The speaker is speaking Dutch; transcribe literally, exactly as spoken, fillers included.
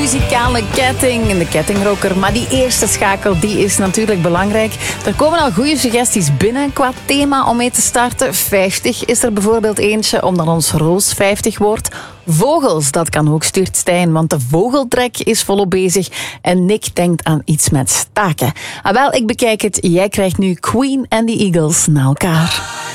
muzikale ketting en de kettingroker. Maar die eerste schakel die is natuurlijk belangrijk. Er komen al goede suggesties binnen qua thema om mee te starten. vijftig is er bijvoorbeeld eentje, omdat ons Roos vijftig wordt. Vogels, dat kan ook, stuurt Stijn, want de vogeltrek is volop bezig. En Nick denkt aan iets met staken. Ah, wel, ik bekijk het. Jij krijgt nu Queen en the Eagles na elkaar.